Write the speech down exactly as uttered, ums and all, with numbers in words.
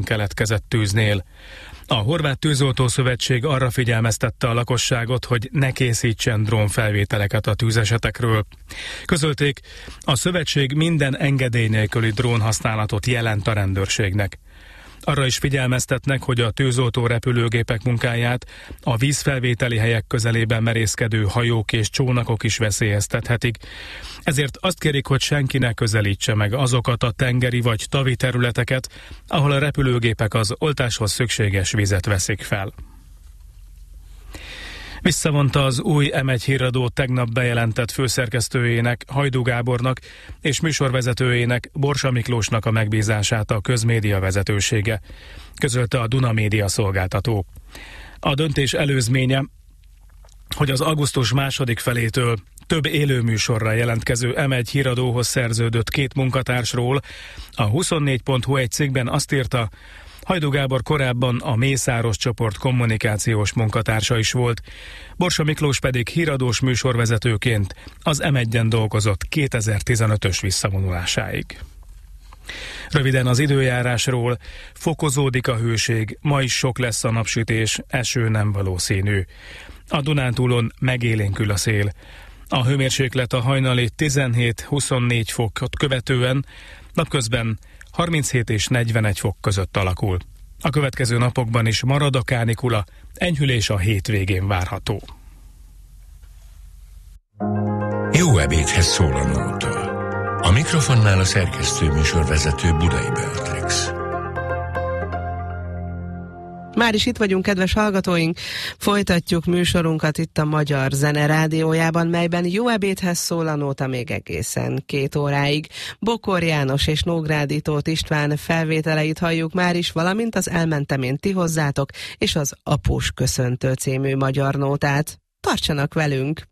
keletkezett tűznél. A Horvát Tűzoltó Szövetség arra figyelmeztette a lakosságot, hogy ne készítsen drónfelvételeket a tűzesetekről. Közölték, a szövetség minden engedély nélküli drónhasználatot jelent a rendőrségnek. Arra is figyelmeztetnek, hogy a tűzoltó repülőgépek munkáját a vízfelvételi helyek közelében merészkedő hajók és csónakok is veszélyeztethetik. Ezért azt kérik, hogy senki ne közelítse meg azokat a tengeri vagy tavi területeket, ahol a repülőgépek az oltáshoz szükséges vizet veszik fel. Visszavonta az új em egy híradó tegnap bejelentett főszerkesztőjének, Hajdú Gábornak és műsorvezetőjének, Borsa Miklósnak a megbízását a közmédia vezetősége, közölte a Duna Média szolgáltató. A döntés előzménye, hogy az augusztus második felétől több élőműsorra jelentkező em egy híradóhoz szerződött két munkatársról a huszonnégy pont hu egy cikkben azt írta, Hajdú Gábor korábban a Mészáros csoport kommunikációs munkatársa is volt, Borsa Miklós pedig híradós műsorvezetőként az em egyen dolgozott kétezer-tizenötös visszavonulásáig. Röviden az időjárásról: fokozódik a hőség, ma is sok lesz a napsütés, eső nem valószínű. A Dunántúlon megélénkül a szél. A hőmérséklet a hajnali tizenhét-huszonnégy fokot követően napközben harminchét és negyvenegy fok között alakul. A következő napokban is marad a kánikula, enyhülés a hétvégén várható. Jó ebédhez szól a nóta. A mikrofonnál a szerkesztő műsorvezető Budai Beatrix. Már is itt vagyunk, kedves hallgatóink, folytatjuk műsorunkat itt a Magyar Zene Rádiójában, melyben jó ebédhez szól a nóta még egészen két óráig. Bokor János és Nógrádi Tóth István felvételeit halljuk már is, valamint az Elmentem én ti hozzátok, és az Apus köszöntő című magyar nótát. Tartsanak velünk!